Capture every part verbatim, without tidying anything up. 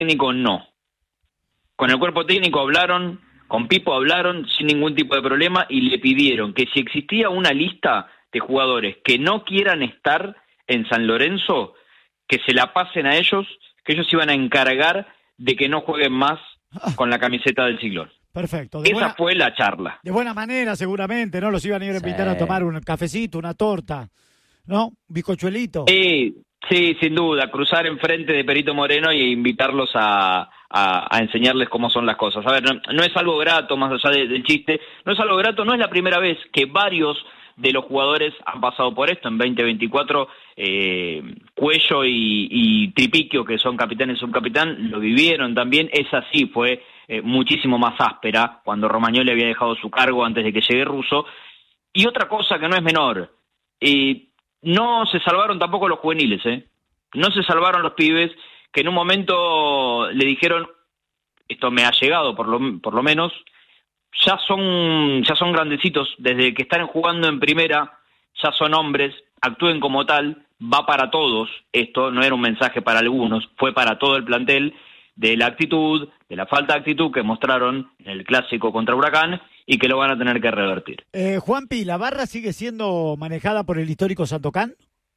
técnico no. Con el cuerpo técnico hablaron, con Pipo hablaron sin ningún tipo de problema y le pidieron que si existía una lista de jugadores que no quieran estar en San Lorenzo, que se la pasen a ellos, que ellos iban a encargar de que no jueguen más con la camiseta del Ciclón. Perfecto. De Esa buena, fue la charla. De buena manera, seguramente, ¿no? Los iban a ir a invitar Sí. a tomar un cafecito, una torta, ¿no? Un bizcochuelito. Sí, sí, sin duda, cruzar enfrente de Perito Moreno y invitarlos a, a, a enseñarles cómo son las cosas. A ver, no, no es algo grato, más allá de, del chiste, no es algo grato, no es la primera vez que varios de los jugadores han pasado por esto. En veinte veinticuatro, eh, Cuello y, y Tripiquio, que son capitán y subcapitán, lo vivieron también. Esa sí fue eh, muchísimo más áspera, cuando Romagnoli había dejado su cargo antes de que llegue Russo. Y otra cosa que no es menor, eh, no se salvaron tampoco los juveniles, ¿eh? No se salvaron los pibes que en un momento le dijeron, esto me ha llegado por lo, por lo menos, ya son, ya son grandecitos, desde que están jugando en primera, ya son hombres, actúen como tal, va para todos, esto no era un mensaje para algunos, fue para todo el plantel, de la actitud, de la falta de actitud que mostraron en el clásico contra Huracán y que lo van a tener que revertir. Eh, Juanpi, ¿la barra sigue siendo manejada por el histórico Sandocán?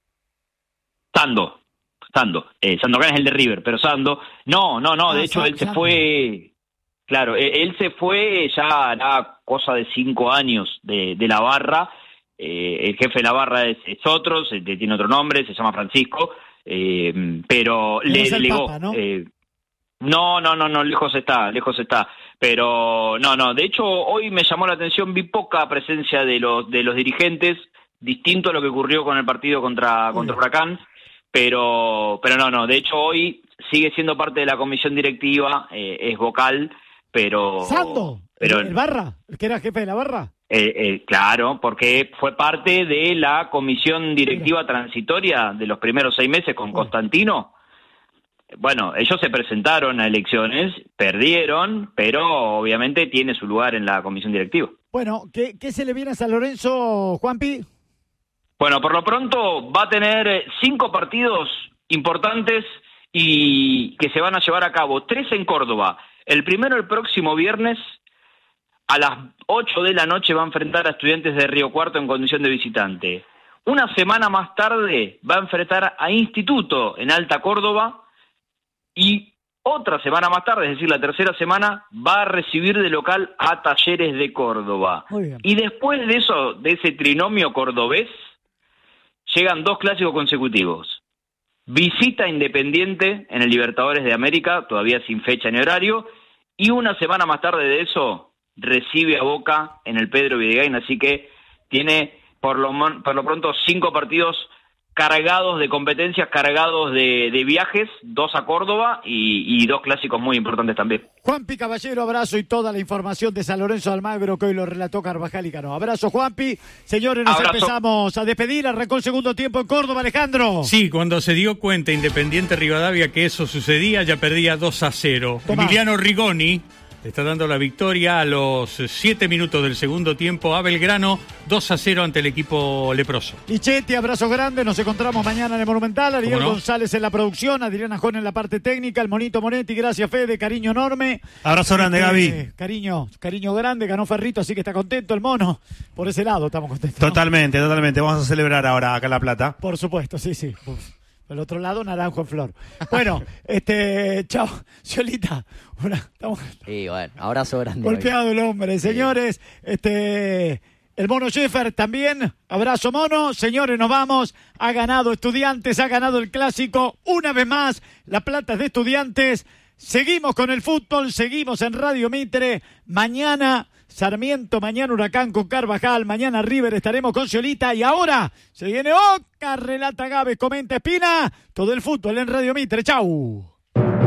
Sando, Sando, eh, Sandocán es el de River, pero Sando, no, no, no, Ah, de hecho Sa- él se Sando. fue, claro, eh, él se fue ya hará cosa de cinco años de, de la barra, eh, el jefe de la barra es, es otro, se, tiene otro nombre, se llama Francisco, eh, pero Que no le es el delegó. Papa, ¿no? Eh, no, no, no, no, lejos está, lejos está, pero no, no, de hecho hoy me llamó la atención, vi poca presencia de los de los dirigentes, distinto a lo que ocurrió con el partido contra, contra Huracán, pero pero no, no, de hecho hoy sigue siendo parte de la comisión directiva, eh, es vocal, pero... ¿Sando? pero ¿El, el barra? ¿El que era jefe de la barra? eh, eh, claro, porque fue parte de la comisión directiva transitoria de los primeros seis meses con Constantino. Bueno, ellos se presentaron a elecciones, perdieron, pero obviamente tiene su lugar en la comisión directiva. Bueno, ¿qué, qué se le viene a San Lorenzo, Juanpi? Bueno, por lo pronto va a tener eh, cinco partidos importantes y que se van a llevar a cabo, tres en Córdoba. El primero el próximo viernes a las ocho de la noche va a enfrentar a Estudiantes de Río Cuarto en condición de visitante. Una semana más tarde va a enfrentar a Instituto en Alta Córdoba y otra semana más tarde, es decir, la tercera semana, va a recibir de local a Talleres de Córdoba. Muy bien. Y después de eso, de ese trinomio cordobés, llegan dos clásicos consecutivos. Visita Independiente en el Libertadores de América, todavía sin fecha ni horario, y una semana más tarde de eso recibe a Boca en el Pedro Videgain, así que tiene por lo, mon- por lo pronto cinco partidos cargados de competencias, cargados de, de viajes, dos a Córdoba y, y dos clásicos muy importantes también. Juanpi Caballero, abrazo y toda la información de San Lorenzo de Almagro que hoy lo relató Carvajal y Cano. Abrazo, Juanpi. Señores, nos Abrazo. empezamos a despedir. Arrancó el segundo tiempo en Córdoba, Alejandro. Sí, cuando se dio cuenta Independiente Rivadavia que eso sucedía, ya perdía dos a cero. Tomá. Emiliano Rigoni le está dando la victoria a los siete minutos del segundo tiempo a Belgrano, dos a cero ante el equipo leproso. Lichetti, abrazo grande. Nos encontramos mañana en el Monumental. Ariel ¿Cómo no? González en la producción, Adriana Jón en la parte técnica, el Monito Monetti. Gracias, Fede. Cariño enorme. Abrazo grande, Eh, Gaby. Cariño, cariño grande. Ganó Ferrito, así que está contento el mono. Por ese lado estamos contentos. Totalmente, totalmente. Vamos a celebrar ahora acá en La Plata. Por supuesto, sí, sí. Uf. Por el otro lado, naranjo en flor. Bueno, este, chao. Ciolita, una, estamos Y bueno, abrazo grande. golpeado el hombre. Señores, este, el mono Sheffer también. Abrazo, mono. Señores, nos vamos. Ha ganado Estudiantes, ha ganado el clásico. Una vez más, la plata es de Estudiantes. Seguimos con el fútbol, seguimos en Radio Mitre. Mañana Sarmiento, mañana Huracán con Carvajal, mañana River, estaremos con Ciolita y ahora se viene Boca, relata Gávez, comenta Espina, todo el fútbol en Radio Mitre. Chau.